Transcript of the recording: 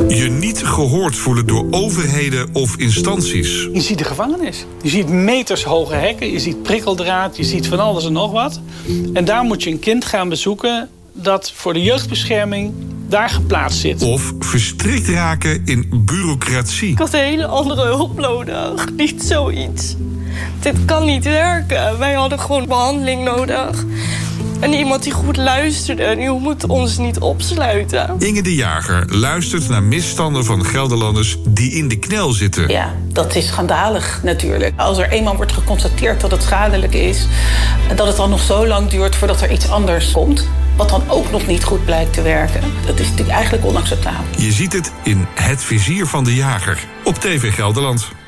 Je niet gehoord voelen door overheden of instanties. Je ziet de gevangenis. Je ziet metershoge hekken, je ziet prikkeldraad, je ziet van alles en nog wat. En daar moet je een kind gaan bezoeken dat voor de jeugdbescherming daar geplaatst zit. Of verstrikt raken in bureaucratie. Ik had een hele andere hulp nodig, niet zoiets. Dit kan niet werken. Wij hadden gewoon behandeling nodig. En iemand die goed luisterde. En u moet ons niet opsluiten. Inge de Jager luistert naar misstanden van Gelderlanders die in de knel zitten. Ja, dat is schandalig natuurlijk. Als er eenmaal wordt geconstateerd dat het schadelijk is, dat het dan nog zo lang duurt voordat er iets anders komt, wat dan ook nog niet goed blijkt te werken. Dat is natuurlijk eigenlijk onacceptabel. Je ziet het in Het Vizier van de Jager op TV Gelderland.